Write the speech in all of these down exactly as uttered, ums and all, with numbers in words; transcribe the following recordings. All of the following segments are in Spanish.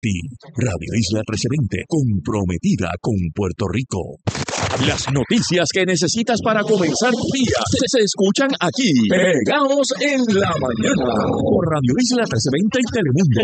ti. Radio Isla trece veinte, comprometida con Puerto Rico. Las noticias que necesitas para comenzar tu día se, se escuchan aquí, pegados en la mañana, por Radio Isla trece veinte y Telemundo.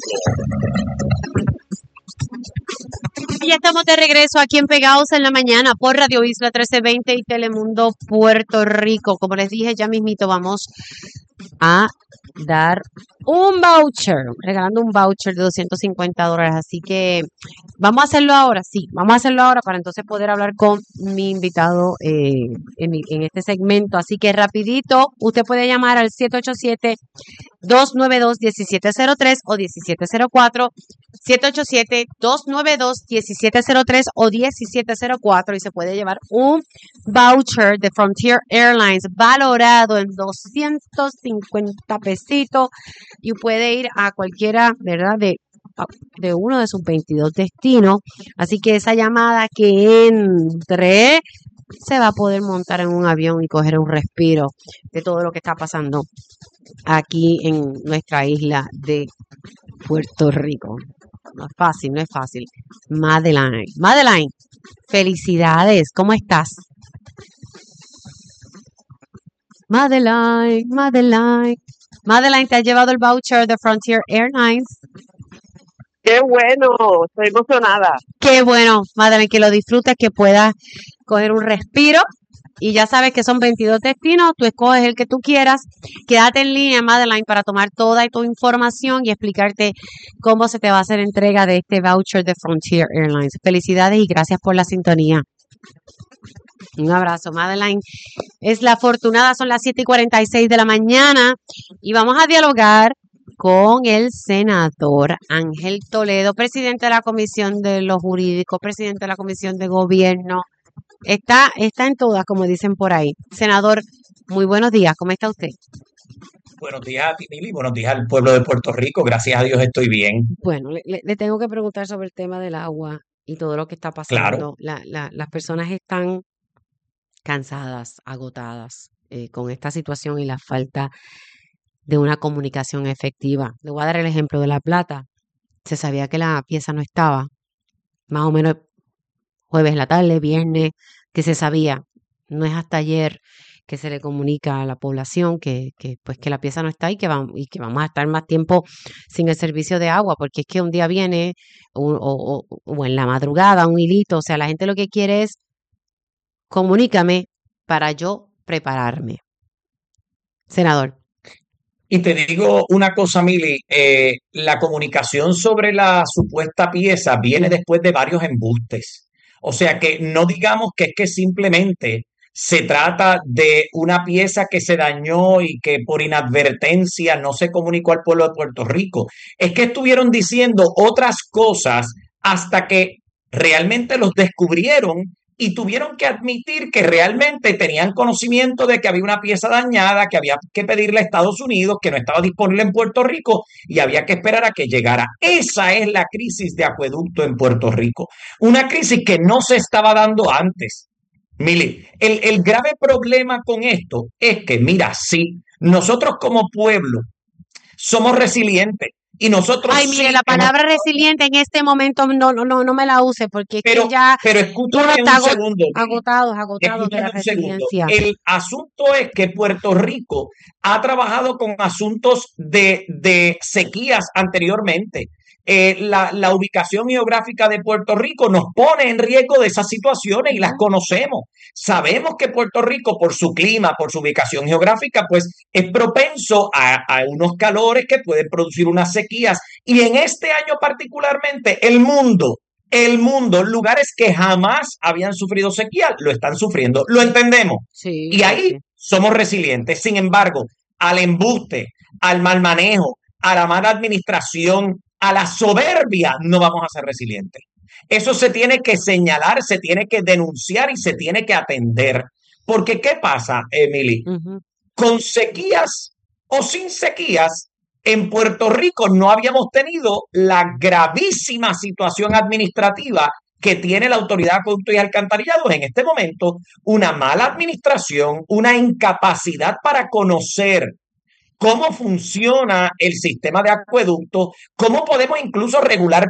Y ya estamos de regreso aquí en Pegados en la Mañana por Radio Isla trece veinte y Telemundo Puerto Rico. Como les dije, ya mismito vamos a dar un voucher, regalando un voucher de doscientos cincuenta dólares. Así que vamos a hacerlo ahora, sí, vamos a hacerlo ahora para entonces poder hablar con mi invitado eh, en, mi, en este segmento. Así que rapidito, usted puede llamar al siete ocho siete, dos nueve dos, uno siete cero tres o diecisiete cero cuatro, siete ocho siete, dos nueve dos, diecisiete cero tres o diecisiete cero cuatro y se puede llevar un voucher de Frontier Airlines valorado en doscientos cincuenta pesitos y puede ir a cualquiera, ¿verdad?, de, de uno de sus veintidós destinos. Así que esa llamada que entre se va a poder montar en un avión y coger un respiro de todo lo que está pasando aquí en nuestra isla de Puerto Rico. No es fácil, no es fácil. Madeline, Madeline, felicidades, ¿cómo estás? Madeline, Madeline, Madeline, ¿te has llevado el voucher de Frontier Airlines? ¡Qué bueno! Estoy emocionada. Qué bueno, Madeline, que lo disfrutes, que puedas coger un respiro. Y ya sabes que son veintidós destinos, tú escoges el que tú quieras. Quédate en línea, Madeline, para tomar toda tu información y explicarte cómo se te va a hacer entrega de este voucher de Frontier Airlines. Felicidades y gracias por la sintonía. Un abrazo, Madeline. Es la afortunada, son las siete y cuarenta y seis de la mañana y vamos a dialogar con el senador Ángel Toledo, presidente de la Comisión de los Jurídicos, presidente de la Comisión de Gobierno. Está, está en todas, como dicen por ahí. Senador, muy buenos días. ¿Cómo está usted? Buenos días a ti, Mili. Buenos días al pueblo de Puerto Rico. Gracias a Dios estoy bien. Bueno, le, le, le tengo que preguntar sobre el tema del agua y todo lo que está pasando. Claro. La, la, las personas están cansadas, agotadas eh, con esta situación y la falta de una comunicación efectiva. Le voy a dar el ejemplo de La Plata. Se sabía que la pieza no estaba. Más o menos jueves en la tarde, viernes, que se sabía. No es hasta ayer que se le comunica a la población que, que pues que la pieza no está y que, vamos, y que vamos a estar más tiempo sin el servicio de agua, porque es que un día viene o, o, o en la madrugada un hilito. O sea, la gente lo que quiere es comunícame para yo prepararme. Senador. Y te digo una cosa, Mili, eh, la comunicación sobre la supuesta pieza viene después de varios embustes. O sea que no digamos que es que simplemente se trata de una pieza que se dañó y que por inadvertencia no se comunicó al pueblo de Puerto Rico. Es que estuvieron diciendo otras cosas hasta que realmente los descubrieron y tuvieron que admitir que realmente tenían conocimiento de que había una pieza dañada, que había que pedirle a Estados Unidos, que no estaba disponible en Puerto Rico y había que esperar a que llegara. Esa es la crisis de acueducto en Puerto Rico. Una crisis que no se estaba dando antes. Mili, el, el grave problema con esto es que, mira, sí, nosotros como pueblo somos resilientes. Y nosotros Ay, mire, sí la palabra hemos... resiliente en este momento no, no, no, no me la use porque es pero, que ya pero escúchame un ago segundo. agotados, agotados de la Escúchame un segundo. resiliencia. El asunto es que Puerto Rico ha trabajado con asuntos de, de sequías anteriormente. Eh, la, la ubicación geográfica de Puerto Rico nos pone en riesgo de esas situaciones y las conocemos. Sabemos que Puerto Rico, por su clima, por su ubicación geográfica, pues es propenso a, a unos calores que pueden producir unas sequías. Y en este año particularmente, el mundo, el mundo, lugares que jamás habían sufrido sequía, lo están sufriendo. Lo entendemos. Sí, y ahí sí. somos resilientes. Sin embargo, al embuste, al mal manejo, a la mala administración, a la soberbia, no vamos a ser resilientes. Eso se tiene que señalar, se tiene que denunciar y se tiene que atender. Porque, ¿qué pasa, Emily? Uh-huh. Con sequías o sin sequías, en Puerto Rico no habíamos tenido la gravísima situación administrativa que tiene la Autoridad de Acueductos y Alcantarillados en este momento. Una mala administración, una incapacidad para conocer cómo funciona el sistema de acueducto, cómo podemos incluso regular